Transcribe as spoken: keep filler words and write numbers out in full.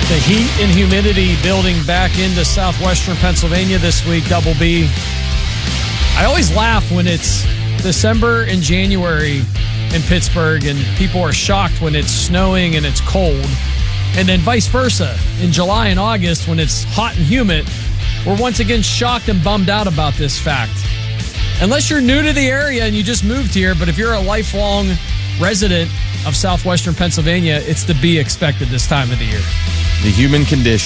The heat and humidity building back into southwestern Pennsylvania this week, Double B. I always laugh when it's December and January in Pittsburgh and people are shocked when it's snowing and it's cold. And then vice versa. In July and August when it's hot and humid, we're once again shocked and bummed out about this fact. Unless you're new to the area and you just moved here, but if you're a lifelong resident of southwestern Pennsylvania, it's to be expected this time of the year. The human condition.